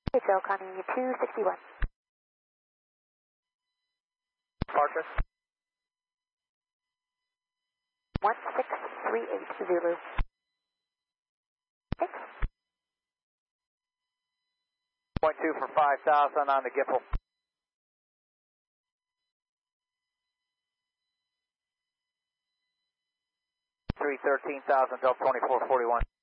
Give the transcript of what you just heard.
HL Connie 261. Departure. 1638 Zulu. Thanks. 0.2 for 5,000 on the Gipple. Three 13,000 Delta 2441.